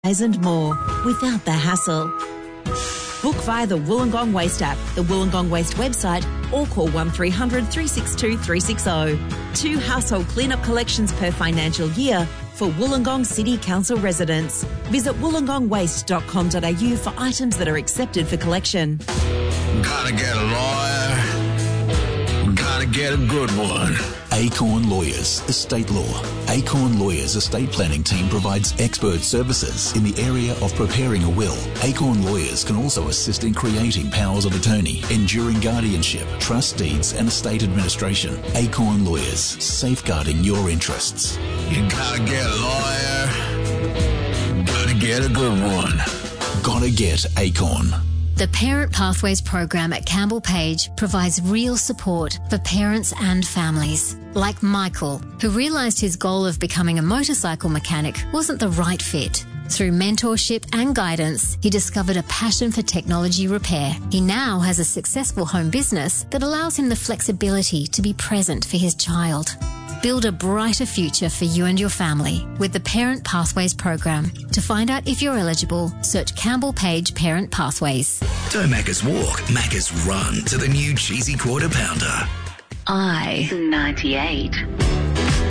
and more without the hassle. Book via the Wollongong Waste app, the Wollongong Waste website, or call 1300 362 360. 2 household cleanup collections per financial year for Wollongong City Council residents. Visit wollongongwaste.com.au for items that are accepted for collection. Gotta get a lawyer. Gotta get a good one. Acorn Lawyers, Estate Law. Acorn Lawyers Estate Planning Team provides expert services in the area of preparing a will. Acorn Lawyers can also assist in creating powers of attorney, enduring guardianship, trust deeds and estate administration. Acorn Lawyers, safeguarding your interests. You gotta get a lawyer. Gotta get a good one. Gotta get Acorn. The Parent Pathways program at Campbell Page provides real support for parents and families. Like Michael, who realised his goal of becoming a motorcycle mechanic wasn't the right fit. Through mentorship and guidance, he discovered a passion for technology repair. He now has a successful home business that allows him the flexibility to be present for his child. Build a brighter future for you and your family with the Parent Pathways program. To find out if you're eligible, search Campbell Page Parent Pathways. Don't Macca's walk, Macca's run to the new cheesy quarter pounder. I-98.